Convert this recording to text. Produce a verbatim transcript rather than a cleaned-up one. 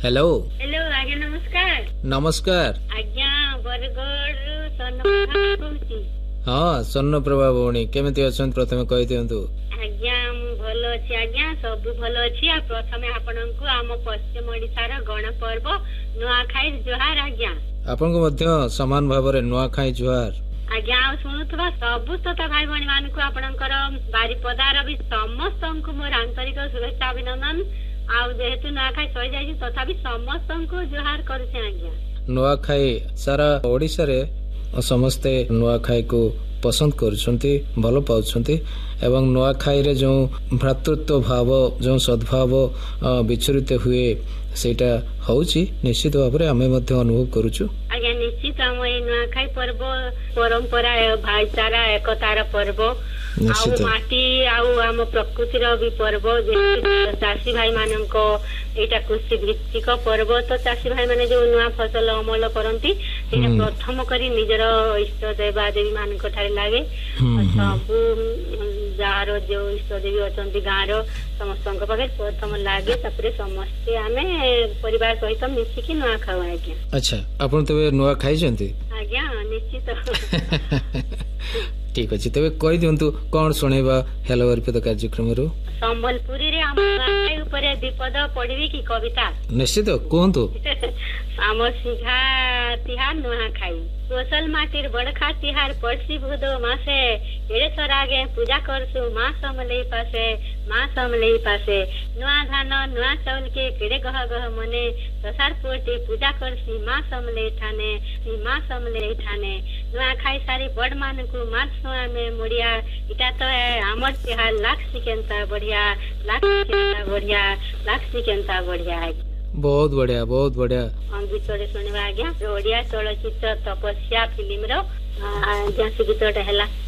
Hello hello आज्ञा नमस्कार। नमस्कार आज्ञा बरगढ़ सोनप्रभा कहूची। हाँ स्वर्ण प्रभा भौणी केमिति अछन प्रथमे कहि दियंतु। आज्ञा मु भलो अछि आज्ञा सब भलो अछि। आ प्रथमे आपनकु आम पश्चिम ओडिसा रो गण पर्व नुआखाई जोहार आज्ञा। आपनको मध्य समान भाबरे नुआखाई जोहार। आज्ञा सुनुथबा सबु श्रोता भाई भणी मानकु आपनकर बारिपदार भी समस्तंकु मोर आंतरिक शुभेच्छा अभिनंदन। आ जेहेतु नुआखाई सही जाई तथापि समस्तंकु जोहार करूछे आज्ञा। नुआखाई सारा ओडिसा रे समस्ते नुआखाई को पसंद करुछंती भलो पाउछंती एवं नुआखाई रे जो भ्रातृत्व भाव जो सद्भाव विचरित हुए सेटा होउची निश्चित भाबरे हमें मध्य अनुभव करूछु। आज्ञा निश्चित हम ए नुआखाई पर्व परंपरा भाईचारा एकतार पर्व आउ माटी आउ आम प्रकृतिर भी पर्व चाषी भाई मानक एटा कृषि भित्तिक पर्व। तो चाषी भाई माने जो नुआ फसल अमल करती प्रथम करी निजर इष्ट देवा देवी मान लगे सब जार जो इष्ट देवी अच्छा गाँव समस्त पाखे प्रथम लगे समस्ते आम परिवार सहित मिसिकी नुआ खाऊ आज्ञा। अच्छा आपन तबे नुआ खाई जंती आज्ञा निश्चित। ठीक अछि तबे कहि दियंतु कोन सुनेबा हेलो अर्पित कार्यक्रम रो संबलपुरी रे हम नुआखाई ऊपर विपद पढ़िबी की कविता। निश्चित कोहंतु। आम सिंघा तिहार नुआखाई सोसल माटिर बड़खा तिहार पड़सी भूदो मासे एड़े सरागे पूजा करसु माँ समलई पासे माँ समलई पासे नुआ धान नुआ चाउल के केड़े गह गह मने दसार पोटी पूजा करसी माँ समलई ठाने माँ समलई ठाने नुआ खाई सारी बड़ मान को मात सुआ में मुड़िया इटा तो है आमर तिहार लाख सिकेंता बढ़िया लाख सिकेंता बढ़िया लाख सिकेंता बढ़िया है। बहुत बढ़िया बहुत बढ़िया। हम गीतटे सुनवा आज्ञा ओडिया चलचित्र तपस्या फिल्म रो गीतटे है।